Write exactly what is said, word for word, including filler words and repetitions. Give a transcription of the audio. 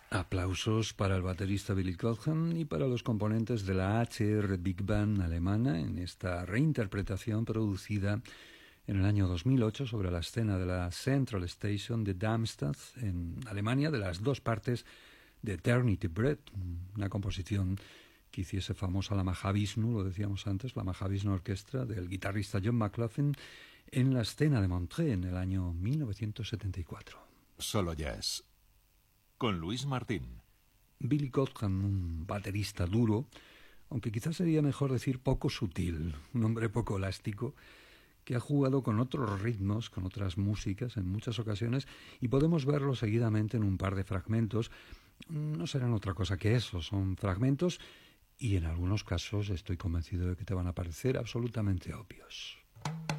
Aplausos para el baterista Billy Cobham y para los componentes de la H R Big Band alemana en esta reinterpretación producida en el año dos mil ocho sobre la escena de la Central Station de Darmstadt, en Alemania, de las dos partes de Eternity Bread, una composición que hiciese famosa la Mahavishnu, lo decíamos antes, la Mahavishnu Orquestra del guitarrista John McLaughlin en la escena de Montreux en el año mil novecientos setenta y cuatro. Solo Jazz, con Luis Martín. Billy Cobham, un baterista duro, aunque quizás sería mejor decir poco sutil, un hombre poco elástico, que ha jugado con otros ritmos, con otras músicas en muchas ocasiones, y podemos verlo seguidamente en un par de fragmentos. No serán otra cosa que eso, son fragmentos, y en algunos casos estoy convencido de que te van a parecer absolutamente obvios.